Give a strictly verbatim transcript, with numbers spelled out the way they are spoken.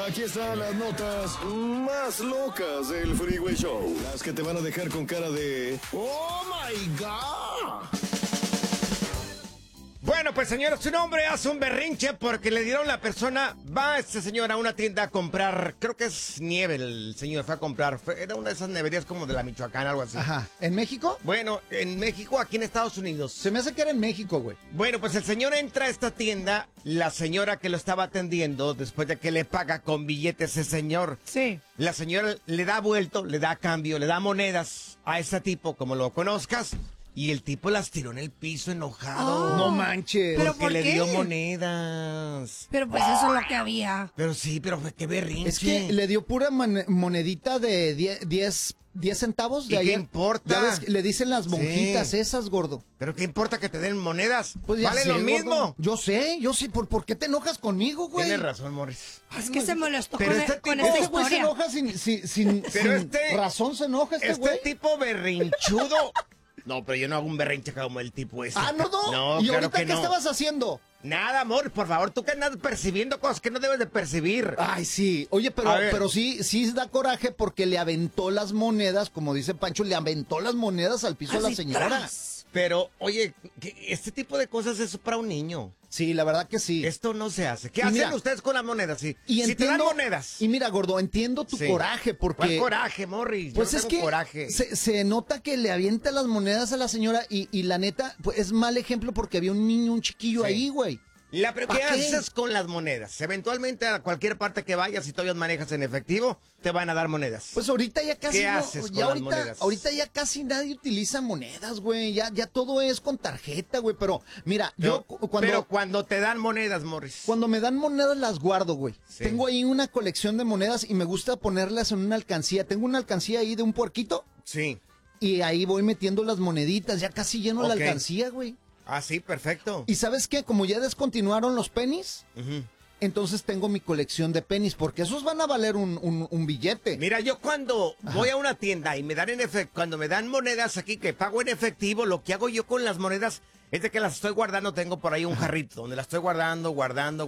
Aquí están las notas más locas del Freeway Show. Las que te van a dejar con cara de ¡Oh, my God! Bueno, pues señor, su hombre hace un berrinche porque le dieron la persona, va este señor a una tienda a comprar, creo que es nieve, el señor fue a comprar, fue, era una de esas neverías como de la Michoacán, algo así. Ajá, ¿en México? Bueno, en México, aquí en Estados Unidos. Se me hace que era en México, güey. Bueno, pues el señor entra a esta tienda, la señora que lo estaba atendiendo, después de que le paga con billetes ese señor. Sí. La señora le da vuelto, le da cambio, le da monedas a ese tipo, como lo conozcas. Y el tipo las tiró en el piso enojado. Oh, no manches. ¿Pero porque por le qué? dio monedas. Pero pues eso es lo que había. Pero sí, pero fue que berrinche. Es que le dio pura mon- monedita de diez centavos de ¿Y qué ayer. importa? Ya ves, le dicen las monjitas Sí. esas, gordo. Pero qué importa que te den monedas. Pues ya vale sé, lo gordo. mismo. Yo sé, yo sé. ¿Por, ¿por qué te enojas conmigo, güey? Tienes razón, Morris. Es que se molestó Pero con, este con tipo- esta Este güey se historia. enoja sin, sin, sin, Pero sin este- razón, se enoja este Este güey. tipo berrinchudo. No, pero yo no hago un berrinche como el tipo ese. Ah, no, no. No, ¿Y claro ahorita que qué no. estabas haciendo? Nada, amor, por favor, tú que andas percibiendo cosas que no debes de percibir. Ay, sí. Oye, pero, A ver. pero sí, sí da coraje porque le aventó las monedas, como dice Pancho, le aventó las monedas al piso a la Así, señora. tras. Pero, oye, que este tipo de cosas es para un niño. Sí, la verdad que sí. Esto no se hace. ¿Qué Y hacen mira, ustedes con las monedas? Si, Y si te dan entiendo- monedas. Y mira, gordo, entiendo tu Sí. coraje porque... ¿Cuál coraje, Morris? Yo Pues no es tengo que coraje. se, se nota que le avienta las monedas a la señora y, y la neta, pues es mal ejemplo porque había un niño, un chiquillo Sí. ahí, güey. La, pero ¿Pa' ¿qué qué? haces con las monedas? Eventualmente a cualquier parte que vayas, si todavía manejas en efectivo, te van a dar monedas. Pues ahorita ya casi ¿Qué no, haces con ya las ahorita, monedas? ahorita ya casi nadie utiliza monedas, güey. Ya, ya todo es con tarjeta, güey. Pero mira, pero, yo cu- cuando, pero cuando te dan monedas, Morris. cuando me dan monedas las guardo, güey. Sí. Tengo ahí una colección de monedas y me gusta ponerlas en una alcancía. Tengo una alcancía ahí de un puerquito Sí. y ahí voy metiendo las moneditas. Ya casi lleno la Ok. alcancía, güey. Ah, sí, perfecto. ¿Y sabes qué? Como ya descontinuaron los pennies, Ujú. entonces tengo mi colección de pennies, porque esos van a valer un, un- un billete. Mira, yo cuando voy a una tienda y me dan en efecto, cuando me dan monedas aquí que pago en efectivo, lo que hago yo con las monedas es de que las estoy guardando, tengo por ahí un jarrito donde las estoy guardando, guardando,